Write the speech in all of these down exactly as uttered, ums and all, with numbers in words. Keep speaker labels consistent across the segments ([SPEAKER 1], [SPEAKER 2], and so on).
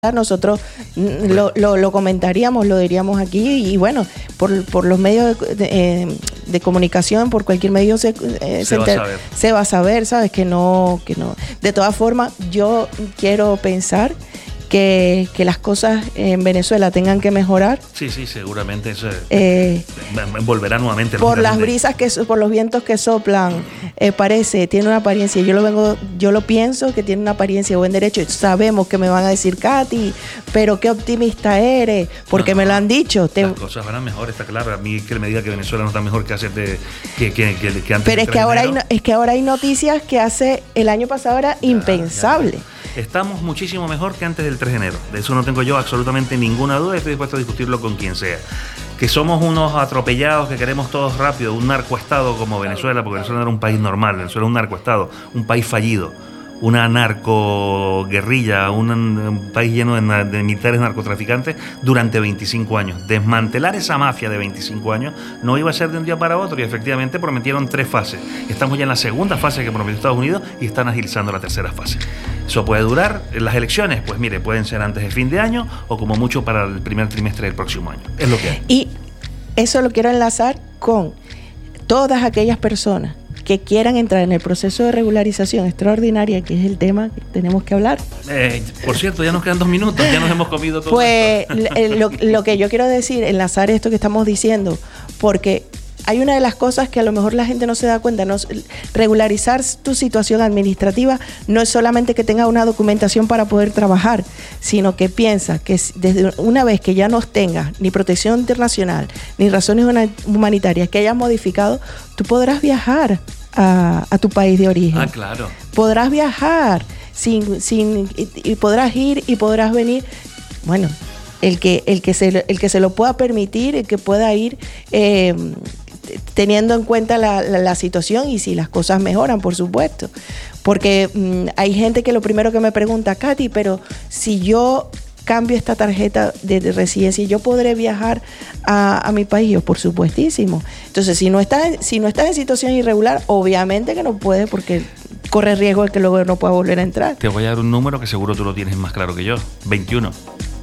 [SPEAKER 1] nosotros lo, lo, lo comentaríamos, lo diríamos aquí y bueno, por, por los medios de, de, de comunicación, por cualquier medio se, eh, se, se, va enter, se va a saber, ¿sabes? Que no, que no. De todas formas, yo quiero pensar que, que las cosas en Venezuela tengan que mejorar.
[SPEAKER 2] Sí, sí, seguramente eso
[SPEAKER 1] eh,
[SPEAKER 2] volverá nuevamente.
[SPEAKER 1] Por las brisas, que por los vientos que soplan, eh, parece, tiene una apariencia, yo lo vengo, yo lo pienso que tiene una apariencia de buen derecho. Sabemos que me van a decir, Katy, pero qué optimista eres, porque no, me lo han dicho.
[SPEAKER 2] Te... Las cosas van a mejorar, está claro. A mí que me diga que Venezuela no está mejor que hace de, que, que, que, que antes.
[SPEAKER 1] Pero es que, ahora hay, es que ahora hay noticias que hace el año pasado era ya, impensable.
[SPEAKER 2] Ya, ya. Estamos muchísimo mejor que antes del tres de enero. De eso no tengo yo absolutamente ninguna duda y estoy dispuesto a discutirlo con quien sea. Que somos unos atropellados que queremos todos rápido, un narcoestado como Venezuela, porque Venezuela no era un país normal, Venezuela es un narcoestado, un país fallido, una narcoguerrilla, un, un país lleno de, de militares narcotraficantes durante veinticinco años. Desmantelar esa mafia de veinticinco años no iba a ser de un día para otro y efectivamente prometieron tres fases. Estamos ya en la segunda fase que prometió Estados Unidos y están agilizando la tercera fase. Eso puede durar, las elecciones, pues mire, pueden ser antes de fin de año o como mucho para el primer trimestre del próximo año. Es lo que hay.
[SPEAKER 1] Y eso lo quiero enlazar con todas aquellas personas que quieran entrar en el proceso de regularización extraordinaria, que es el tema que tenemos que hablar.
[SPEAKER 2] Eh, por cierto, ya nos quedan dos minutos, ya nos hemos comido todo.
[SPEAKER 1] Pues lo, lo que yo quiero decir, enlazar esto que estamos diciendo, porque hay una de las cosas que a lo mejor la gente no se da cuenta, no, regularizar tu situación administrativa no es solamente que tengas una documentación para poder trabajar, sino que piensa que desde una vez que ya no tengas ni protección internacional, ni razones humanitarias que hayas modificado, tú podrás viajar a, a tu país de origen.
[SPEAKER 2] Ah, claro.
[SPEAKER 1] Podrás viajar sin, sin, y, y podrás ir y podrás venir. Bueno, el que, el que, se, el que se lo pueda permitir, el que pueda ir eh, teniendo en cuenta la, la, la situación y si las cosas mejoran, por supuesto. Porque mmm, hay gente que lo primero que me pregunta, Katy, pero si yo cambio esta tarjeta de, de residencia, ¿yo podré viajar a, a mi país? Yo, por supuestísimo. Entonces, si no estás, si no estás en situación irregular, obviamente que no puedes porque corre riesgo de que luego no puedas volver a entrar.
[SPEAKER 2] Te voy a dar un número que seguro tú lo tienes más claro que yo, veintiuno.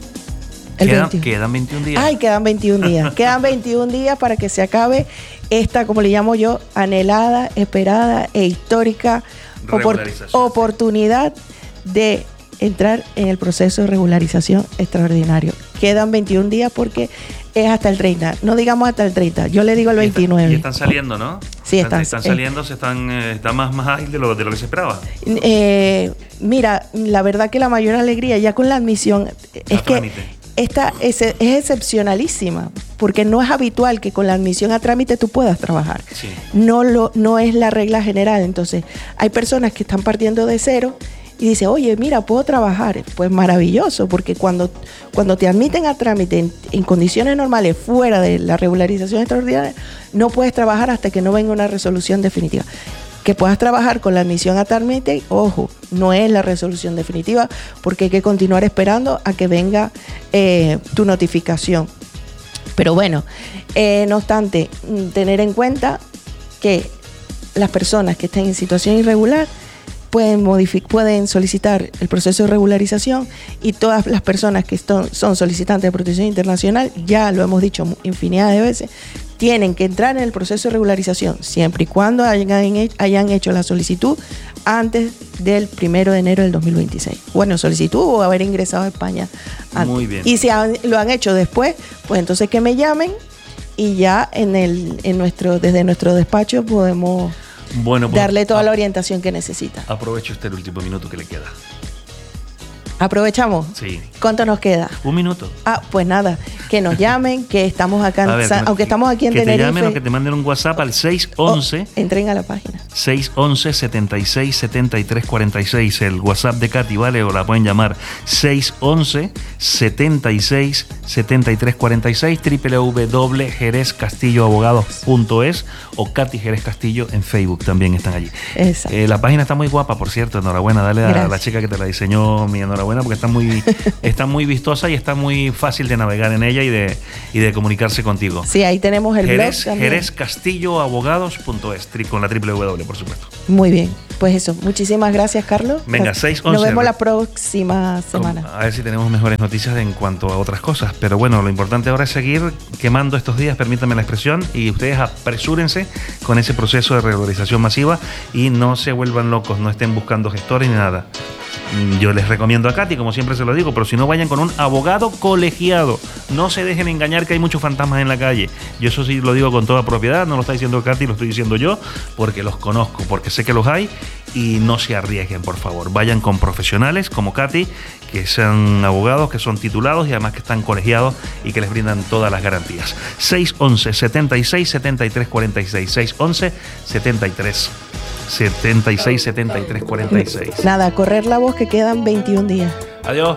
[SPEAKER 2] Quedan, quedan veintiún días.
[SPEAKER 1] Ay, quedan veintiún días. Quedan veintiún días para que se acabe esta, como le llamo yo, anhelada, esperada e histórica opor- oportunidad de entrar en el proceso de regularización extraordinario. Quedan veintiún días porque es hasta el treinta. No digamos hasta el treinta, yo le digo el veintinueve.
[SPEAKER 2] Y están saliendo, ¿no?
[SPEAKER 1] Sí, están,
[SPEAKER 2] están, están saliendo, eh, se están, eh, está más, más ágil de lo, de lo que se esperaba.
[SPEAKER 1] Eh, mira, la verdad que la mayor alegría ya con la admisión es que esta es, es excepcionalísima, porque no es habitual que con la admisión a trámite tú puedas trabajar.
[SPEAKER 2] Sí.
[SPEAKER 1] No, lo, no es la regla general. Entonces, hay personas que están partiendo de cero y dicen, oye, mira, puedo trabajar. Pues maravilloso, porque cuando, cuando te admiten a trámite en, en condiciones normales, fuera de la regularización extraordinaria, no puedes trabajar hasta que no venga una resolución definitiva. Que puedas trabajar con la admisión a trámite, ojo, no es la resolución definitiva, porque hay que continuar esperando a que venga eh, tu notificación. Pero bueno, eh, no obstante, tener en cuenta que las personas que estén en situación irregular pueden, modific- pueden solicitar el proceso de regularización y todas las personas que son, son solicitantes de protección internacional, ya lo hemos dicho infinidad de veces, tienen que entrar en el proceso de regularización siempre y cuando hayan, hayan hecho la solicitud antes del primero de enero del dos mil veintiséis. Bueno, solicitud o haber ingresado a España antes.
[SPEAKER 2] Muy bien.
[SPEAKER 1] Y si han, lo han hecho después, pues entonces que me llamen y ya en el, en nuestro, desde nuestro despacho podemos
[SPEAKER 2] bueno, pues,
[SPEAKER 1] darle toda a, la orientación que necesita.
[SPEAKER 2] Aproveche usted el último minuto que le queda.
[SPEAKER 1] ¿Aprovechamos?
[SPEAKER 2] Sí.
[SPEAKER 1] ¿Cuánto nos queda?
[SPEAKER 2] Un minuto.
[SPEAKER 1] Ah, pues nada, que nos llamen, que estamos acá, en, ver, aunque estamos aquí en
[SPEAKER 2] que
[SPEAKER 1] Tenerife.
[SPEAKER 2] Que te llamen o que te manden un WhatsApp al seis once.
[SPEAKER 1] Oh, entren a la página.
[SPEAKER 2] seis once, setenta y seis, setenta y tres cuarenta y seis, el WhatsApp de Katy, ¿vale? O la pueden llamar seis once, setenta y seis, setenta y tres cuarenta y seis, doble u doble u doble u punto jerez castillo abogados punto es o Katy Jerez Castillo en Facebook también están allí.
[SPEAKER 1] Exacto.
[SPEAKER 2] Eh, la página está muy guapa, por cierto, enhorabuena, dale a, a la chica que te la diseñó, mi enhorabuena. enhorabuena porque está muy, está muy vistosa y está muy fácil de navegar en ella y de, y de comunicarse contigo.
[SPEAKER 1] Sí, ahí tenemos el
[SPEAKER 2] Jerez,
[SPEAKER 1] blog también.
[SPEAKER 2] Jerez Castillo Abogados punto es, con la triple W, por supuesto.
[SPEAKER 1] Muy bien, pues eso, muchísimas gracias, Carlos.
[SPEAKER 2] Venga, seis once.
[SPEAKER 1] Nos vemos la próxima semana.
[SPEAKER 2] A ver si tenemos mejores noticias en cuanto a otras cosas. Pero bueno, lo importante ahora es seguir quemando estos días, permítanme la expresión, y ustedes apresúrense con ese proceso de regularización masiva y no se vuelvan locos, no estén buscando gestores ni nada. Yo les recomiendo a Katy, como siempre se lo digo, pero si no, vayan con un abogado colegiado. No se dejen engañar que hay muchos fantasmas en la calle. Yo eso sí lo digo con toda propiedad, no lo está diciendo Katy, lo estoy diciendo yo, porque los conozco, porque sé que los hay, y no se arriesguen, por favor. Vayan con profesionales como Katy, que sean abogados, que son titulados y además que están colegiados y que les brindan todas las garantías. seis once, setenta y seis, setenta y tres cuarenta y seis. seis once, setenta y tres, setenta y seis, setenta y tres cuarenta y seis.
[SPEAKER 1] Nada, correr la voz que quedan veintiún días.
[SPEAKER 2] Adiós.